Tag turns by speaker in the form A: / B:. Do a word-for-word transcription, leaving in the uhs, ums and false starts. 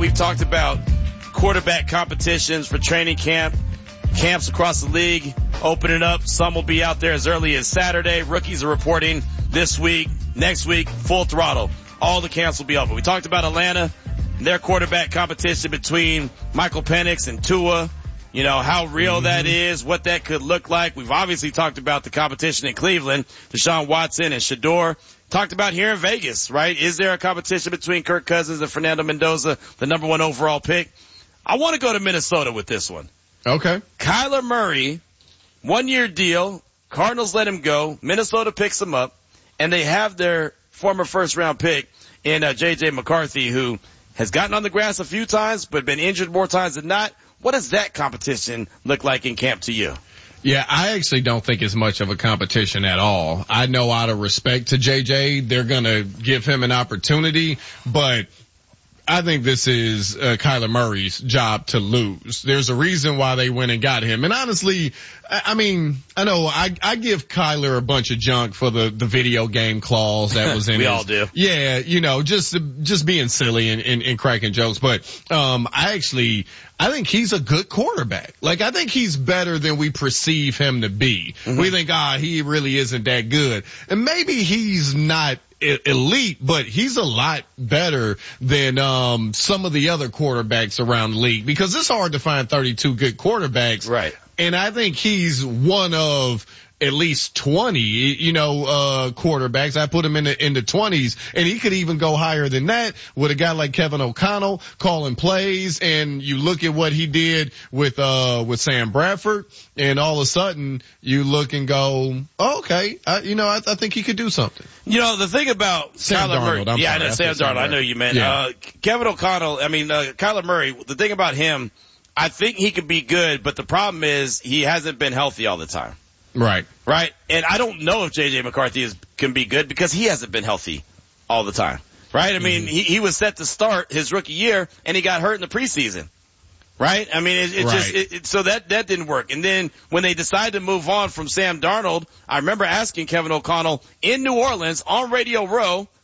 A: we've talked about quarterback competitions for training camp, camps across the league opening up. Some will be out there as early as Saturday. Rookies are reporting this week, next week, full throttle. All the camps will be open. We talked about Atlanta, their quarterback competition between Michael Penix and Tua. You know, how real mm-hmm. that is, what that could look like. We've obviously talked about the competition in Cleveland, Deshaun Watson and Shador. Talked about here in Vegas, right? Is there a competition between Kirk Cousins and Fernando Mendoza, the number one overall pick? I want to go to Minnesota with this one.
B: Okay.
A: Kyler Murray, one-year deal. Cardinals let him go. Minnesota picks him up, and they have their former first-round pick in uh, J J McCarthy, who has gotten on the grass a few times but been injured more times than not. What does that competition look like in camp to you?
B: Yeah, I actually don't think it's much of a competition at all. I know out of respect to J J, they're going to give him an opportunity, but I think this is uh, Kyler Murray's job to lose. There's a reason why they went and got him. And honestly, I, I mean, I know I, I give Kyler a bunch of junk for the, the video game clause that was in
A: we
B: his,
A: all do.
B: Yeah, you know, just, just being silly and, and, and cracking jokes. But, um, I actually, I think he's a good quarterback. Like, I think he's better than we perceive him to be. Mm-hmm. We think, ah, he really isn't that good. And maybe he's not elite, but he's a lot better than um some of the other quarterbacks around the league, because it's hard to find thirty-two good quarterbacks.
A: Right.
B: And I think he's one of at least twenty, you know, uh quarterbacks. I put him in the in the twenties, and he could even go higher than that with a guy like Kevin O'Connell calling plays. And you look at what he did with uh with Sam Bradford, and all of a sudden you look and go, oh, okay, I, you know, I, I think he could do something.
A: You know, the thing about
B: Sam
A: Kyler
B: Darnold,
A: Murray,
B: I'm
A: yeah,
B: sorry,
A: I know, Sam Darnold, I know you meant
B: yeah.
A: uh Kevin O'Connell. I mean, uh, Kyler Murray. The thing about him, I think he could be good, but the problem is he hasn't been healthy all the time.
B: Right.
A: Right. And I don't know if J J McCarthy is, can be good because he hasn't been healthy all the time. Right. I mean, mm-hmm. he, he was set to start his rookie year and he got hurt in the preseason. Right. I mean, it, it
B: right.
A: just, it, it, so that, that didn't work. And then when they decided to move on from Sam Darnold, I remember asking Kevin O'Connell in New Orleans on Radio Row,